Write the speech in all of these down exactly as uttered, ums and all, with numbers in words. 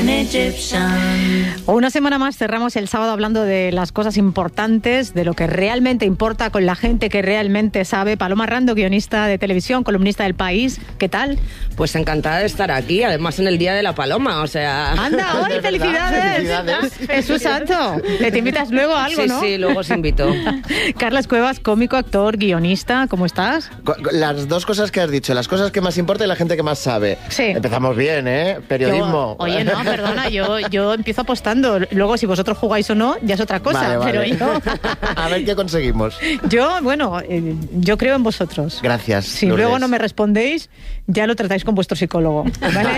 Una semana más cerramos el sábado hablando de las cosas importantes, de lo que realmente importa con la gente que realmente sabe. Paloma Rando, guionista de televisión, columnista del País. ¿Qué tal? Pues encantada de estar aquí, además en el Día de la Paloma, o sea... ¡Anda, hoy! ¡Felicidades! ¡Felicidades! Jesús Santo, le te invitas luego a algo, sí, ¿no? Sí, sí, luego os invito. Carlas Cuevas, cómico, actor, guionista, ¿cómo estás? Las dos cosas que has dicho, las cosas que más importa y la gente que más sabe. Sí. Empezamos bien, ¿eh? Periodismo. Yo, oye, no, perdona, yo, yo empiezo apostando. Luego, si vosotros jugáis o no, ya es otra cosa. Vale, vale. Pero yo... A ver qué conseguimos. Yo, bueno, eh, yo creo en vosotros. Gracias, Si Lourdes. luego no me respondéis, ya lo tratáis con vuestro psicólogo, ¿vale?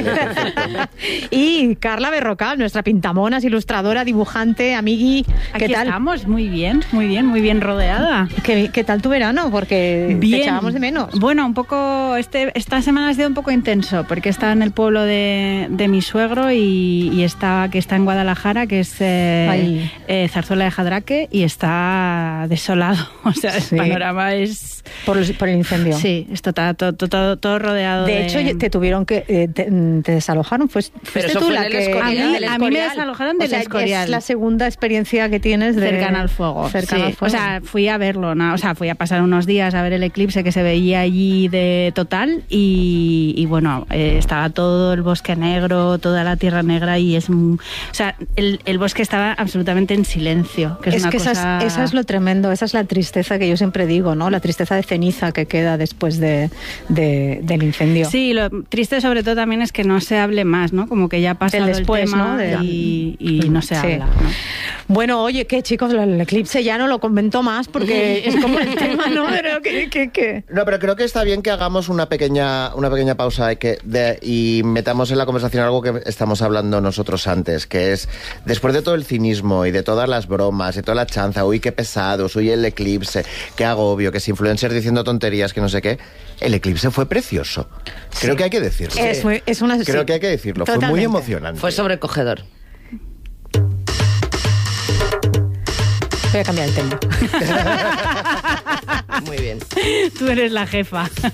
Y Carla Berrocal, nuestra pintamonas, ilustradora, dibujante, amigui. ¿Qué Aquí tal? estamos, muy bien, muy bien, muy bien rodeada. ¿Qué, qué tal tu verano? Porque Bien. te echábamos de menos. Bueno, un poco, este, esta semana ha sido un poco intenso, porque estaba en el pueblo de, de mi suegro y, y está, que está en Guadalajara, que es eh, eh, Zarzuela de Jadraque, y está desolado. O sea, Sí. el panorama es... Por, los- por el incendio. Sí, esto está todo, todo, todo, todo rodeado de... De hecho, te tuvieron que... eh, te, te desalojaron. Fues- Fuiste eso tú fue la del que... Escorial. A mí- del a mí me Escorial. desalojaron del O sea, Escorial. es la segunda experiencia que tienes de... cercana al fuego. Cercana sí. al fuego. O sea, fui a verlo, ¿no? O sea, fui a pasar unos días a ver el eclipse que se veía allí de total y, y bueno, eh, estaba todo el bosque negro, toda la tierra negra y es... un- o sea, el, el bosque estaba absolutamente en silencio, que es, Es una que cosa... esa, es, esa es lo tremendo, esa es la tristeza que yo siempre digo, ¿no? La tristeza de ceniza que queda después de, de- del incendio. Sí, lo triste sobre todo también es que no se hable más, ¿no? Como que ya ha pasado Del después, el tema, ¿no? De- y, y no se Sí. habla, ¿no? Bueno, oye, que chicos, el eclipse ya no lo comento más porque es como el tema, ¿no? Pero que, que, que... No, pero creo que está bien que hagamos una pequeña, una pequeña pausa y, que de- y metamos en la conversación algo que estamos hablando nosotros antes, que es, después de todo el cinismo y de todas las bromas y toda la chanza, uy, qué pesados, uy, el eclipse, qué agobio, que si influencers diciendo tonterías, que no sé qué, el eclipse fue precioso. Creo Sí. que hay que decirlo. Es, muy- es una... Creo sí. que hay que decirlo, fue muy Totalmente. emocionante. Fue sobrecogedor. Voy a cambiar el tema. Muy bien. Tú eres la jefa.